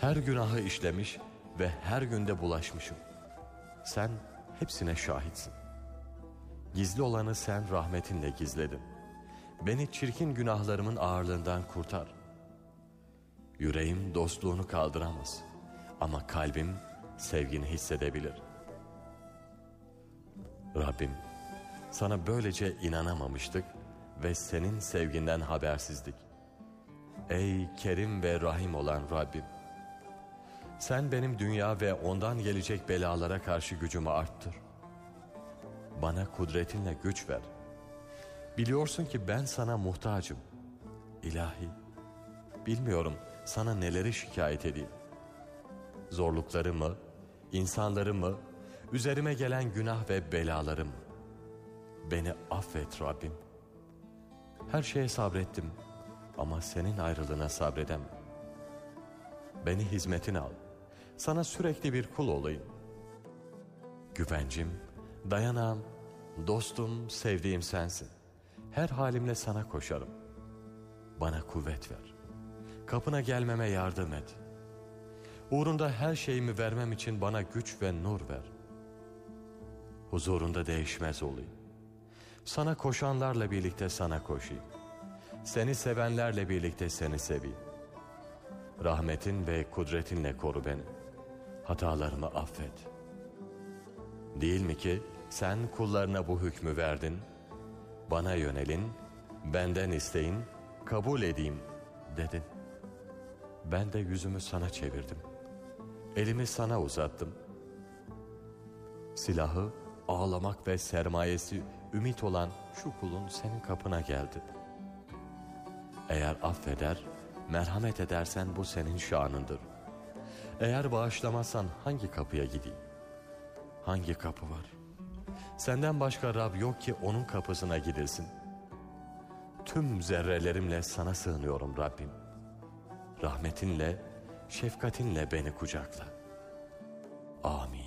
Her günahı işlemiş ve her günde bulaşmışım. Sen hepsine şahitsin. Gizli olanı sen rahmetinle gizledin. Beni çirkin günahlarımın ağırlığından kurtar. Yüreğim dostluğunu kaldıramaz ama kalbim sevgini hissedebilir. Rabbim, sana böylece inanamamıştık ve senin sevginden habersizdik. Ey Kerim ve Rahim olan Rabbim, sen benim dünya ve ondan gelecek belalara karşı gücümü arttır. Bana kudretinle güç ver. Biliyorsun ki ben sana muhtacım. İlahi, bilmiyorum sana neleri şikayet edeyim. Zorlukları mı, insanları mı, üzerime gelen günah ve belaları mı? Beni affet Rabbim. Her şeye sabrettim ama senin ayrılığına sabredemem. Beni hizmetine al. Sana sürekli bir kul olayım. Güvencim, dayanağım, dostum, sevdiğim sensin. Her halimle sana koşarım. Bana kuvvet ver. Kapına gelmeme yardım et. Uğrunda her şeyimi vermem için bana güç ve nur ver. Huzurunda değişmez olayım. Sana koşanlarla birlikte sana koşayım. Seni sevenlerle birlikte seni seveyim. Rahmetin ve kudretinle koru beni. Hatalarımı affet. Değil mi ki sen kullarına bu hükmü verdin? Bana yönelin, benden isteyin, kabul edeyim dedin. Ben de yüzümü sana çevirdim. Elimi sana uzattım. Silahı, ağlamak ve sermayesi ümit olan şu kulun senin kapına geldi. Eğer affeder, merhamet edersen bu senin şanındır. Eğer bağışlamazsan hangi kapıya gideyim? Hangi kapı var? Senden başka Rab yok ki onun kapısına gidilsin. Tüm zerrelerimle sana sığınıyorum Rabbim. Rahmetinle, şefkatinle beni kucakla. Amin.